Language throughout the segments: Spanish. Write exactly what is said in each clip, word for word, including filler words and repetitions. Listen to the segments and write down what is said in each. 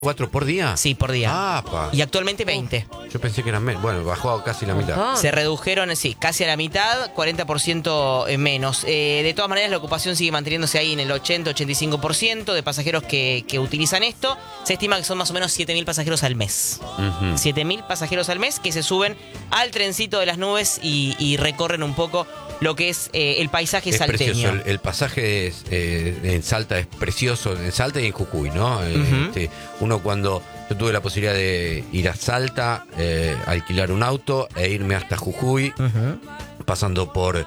¿Cuatro por día? Sí, por día. Ah, pa. Y actualmente veinte. Yo pensé que eran menos. Bueno, bajó casi la mitad. Ah. Se redujeron, sí, casi a la mitad, cuarenta por ciento menos. Eh, de todas maneras, la ocupación sigue manteniéndose ahí en el ochenta a ochenta y cinco por ciento de pasajeros que, que utilizan esto. Se estima que son más o menos siete mil pasajeros al mes. Ujú. siete mil pasajeros al mes que se suben al trencito de las nubes y, y recorren un poco lo que es eh, el paisaje Es salteño. precioso. El, el pasaje es, eh, en Salta es precioso. En Salta y en Jujuy, ¿no? Eh, Ujú. este, uno cuando... Yo tuve la posibilidad de ir a Salta, eh, alquilar un auto e irme hasta Jujuy, Ujú. pasando por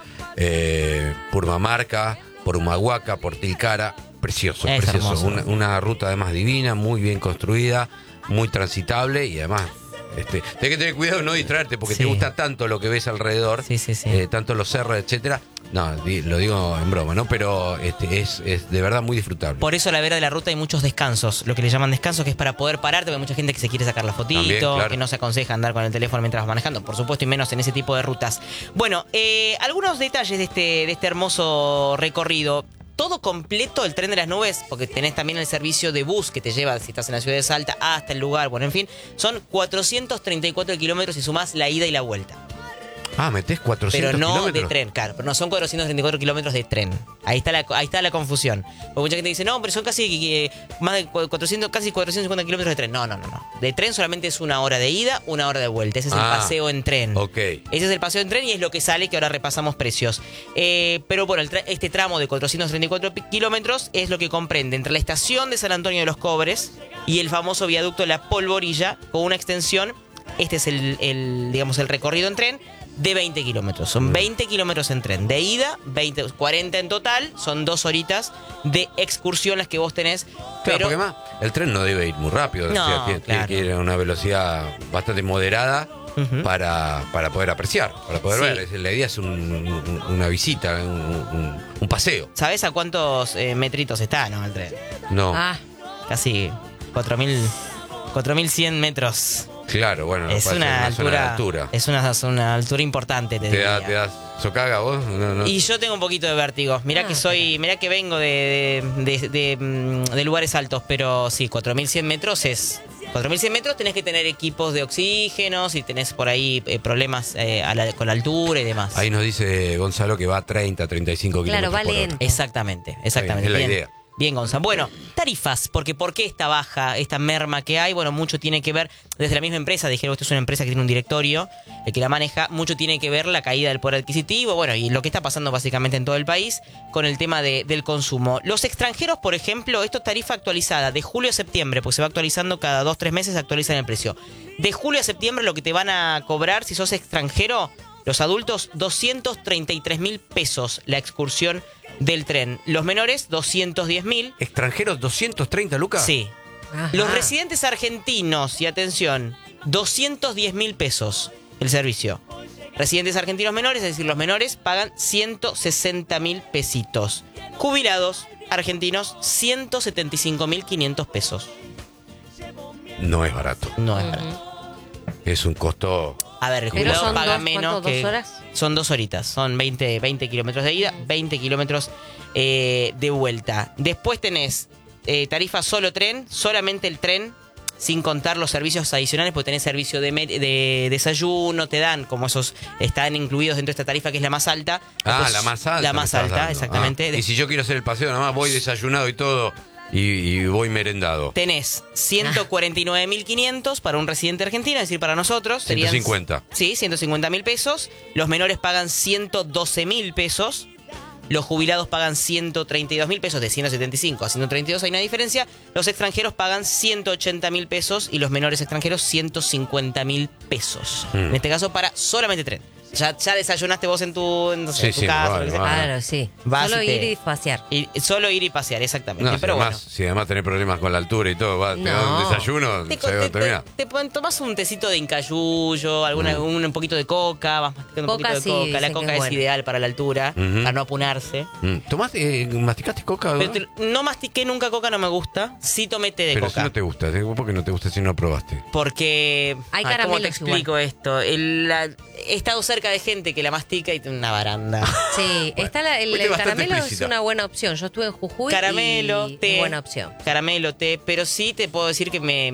eh, Purmamarca, por Humahuaca, por Tilcara. Precioso, Es precioso. hermoso. Una, una ruta además divina, muy bien construida, muy transitable y además... Este, tenés que tener cuidado de no distraerte porque Sí. te gusta tanto lo que ves alrededor, Sí, sí, sí. eh, tanto los cerros, etcétera. No, di- lo digo en broma, ¿no? Pero este, es, es de verdad muy disfrutable. Por eso a la vera de la ruta hay muchos descansos, lo que le llaman descansos, que es para poder pararte, porque hay mucha gente que se quiere sacar la fotito, También, claro. que no se aconseja andar con el teléfono mientras vas manejando, por supuesto, y menos en ese tipo de rutas. Bueno, eh, algunos detalles de este, de este hermoso recorrido. Todo completo el tren de las nubes, porque tenés también el servicio de bus que te lleva, si estás en la ciudad de Salta, hasta el lugar, bueno, en fin, son cuatrocientos treinta y cuatro kilómetros y sumás la ida y la vuelta. Ah, metés cuatrocientos Pero no kilómetros. de tren, claro. Pero no son cuatrocientos treinta y cuatro kilómetros de tren. Ahí está la, ahí está la confusión. Porque mucha gente dice, no, pero son casi eh, más de cuatrocientos, casi cuatrocientos cincuenta kilómetros de tren. No, no, no, no. De tren solamente es una hora de ida, una hora de vuelta. Ese es Ah, el paseo en tren. Ok. Ese es el paseo en tren y es lo que sale, que ahora repasamos precios. Eh, pero bueno, el tra- este tramo de cuatrocientos treinta y cuatro pi- kilómetros es lo que comprende entre la estación de San Antonio de los Cobres y el famoso viaducto La Polvorilla, con una extensión. Este es el, el, digamos, el recorrido en tren de veinte kilómetros. Son veinte kilómetros en tren. De ida, veinte, cuarenta en total. Son dos horitas de excursión las que vos tenés. Claro, Pero porque además el tren no debe ir muy rápido. No, o sea, tiene, tiene claro. que ir a una velocidad bastante moderada Ujú. para, para poder apreciar, para poder Sí. ver. Es- La idea es un- un- una visita, un, un- un paseo. ¿sabés a cuántos eh, metritos está, no, el tren? No, Ah, Casi cuatro mil cien metros. claro, bueno, Es pasa, una, zona de altura, altura. Es una, una altura importante, te, ¿Te da, diría. ¿Te das socaga vos? No, no. Y yo tengo un poquito de vértigo. Mirá Ah, que soy, mirá que vengo de, de, de- de, mm, de lugares altos, pero sí, cuatro mil cien metros es... cuatro mil cien metros tenés que tener equipos de oxígeno, si tenés por ahí eh, problemas eh, a la- con la altura y demás. Ahí nos dice Gonzalo que va a treinta, treinta y cinco Claro, kilómetros va por hora. lento. Exactamente, exactamente. Es la bien, idea. Bien, Gonzalo. Bueno, tarifas, porque ¿por qué esta baja, esta merma que hay? Bueno, mucho tiene que ver, desde la misma empresa, dijeron que esto es una empresa que tiene un directorio, el que la maneja, mucho tiene que ver la caída del poder adquisitivo, bueno, y lo que está pasando básicamente en todo el país con el tema de- del consumo. Los extranjeros, por ejemplo, esto es tarifa actualizada de julio a septiembre, porque se va actualizando cada dos, tres meses, se actualizan el precio. De julio a septiembre lo que te van a cobrar si sos extranjero, los adultos, doscientos treinta y tres mil pesos la excursión del tren. Los menores, doscientos diez mil. ¿Extranjeros doscientos treinta, Lucas? Sí. ajá. Los residentes argentinos, y atención, doscientos diez mil pesos el servicio. Residentes argentinos menores, es decir, los menores, pagan ciento sesenta mil pesitos. Jubilados argentinos, ciento setenta y cinco mil quinientos pesos. No es barato. No es Ujú. barato. Es un costo... A ver, el Pero jubilado son paga dos, menos ¿cuánto, que... dos horas? Son dos horitas, son veinte, veinte kilómetros de ida, veinte kilómetros eh, de vuelta. Después tenés eh, tarifa solo tren, solamente el tren, sin contar los servicios adicionales, porque tenés servicio de, me- de desayuno, te dan, como esos están incluidos dentro de esta tarifa que es la más alta. Ah, Después, la más alta. La me más estás alta, dando. exactamente. Ah, y si yo quiero hacer el paseo, nada más voy desayunado y todo, y, y voy merendado. Tenés ciento cuarenta y nueve mil quinientos para un residente argentino, es decir, para nosotros. Serían, ciento cincuenta. Sí, ciento cincuenta mil pesos. Los menores pagan ciento doce mil pesos. Los jubilados pagan ciento treinta y dos mil pesos, de ciento setenta y cinco a ciento treinta y dos hay una diferencia. Los extranjeros pagan ciento ochenta mil pesos y los menores extranjeros ciento cincuenta mil pesos. Mm. En este caso para solamente tren. Ya, ya desayunaste vos en tu, en, no sé, Sí, en tu sí, casa. vale, lo que sea. vale. Claro, sí. Vas Solo y te- ir y pasear. Y solo ir y pasear, exactamente. No, si, Pero además, bueno. si además tenés problemas con la altura y todo, va, te No. das un desayuno, Te, se va a te, terminar. te, te pon- tomás un tecito de incayuyo, alguna, un, un poquito de coca, vas masticando un Coca poquito de sí, coca. La dicen que coca es es, buena. ideal para la altura, Ujú. para no apunarse. Mm. ¿Tomaste, eh, masticaste coca? Pero ¿verdad? te- no mastiqué nunca coca, no me gusta. Sí tomé té de Pero coca. si no te gusta, ¿eh? ¿por qué no te gusta si no probaste? Porque... Hay Ay, ¿cómo te caramelos explico esto? El- la- he estado cerca cerca de gente que la mastica y tiene una baranda. Sí, Bueno, está la- el, fuiste el bastante caramelo explícita. es una buena opción. Yo estuve en Jujuy Caramelo, y té. es buena opción. Caramelo, té, pero sí te puedo decir que me,